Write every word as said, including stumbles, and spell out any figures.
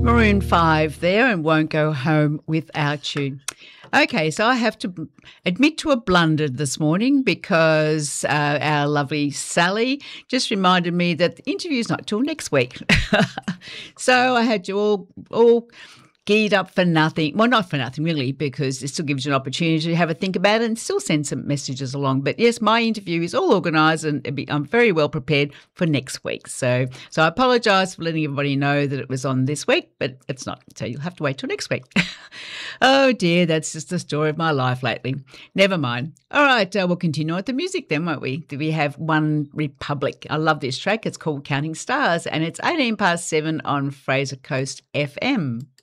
Maroon five there, and Won't Go Home Without You. Okay, so I have to admit to a blunder this morning because uh, our lovely Sally just reminded me that the interview's not till next week. So I had you all all geared up for nothing. Well, not for nothing really, because it still gives you an opportunity to have a think about it and still send some messages along. But yes, my interview is all organised and it'll be, I'm very well prepared for next week. So so I apologise for letting everybody know that it was on this week, but it's not. So you'll have to wait till next week. Oh dear, that's just the story of my life lately. Never mind. All right, uh, we'll continue with the music then, won't we? We have One Republic. I love this track. It's called Counting Stars and it's eighteen past seven on Fraser Coast F M.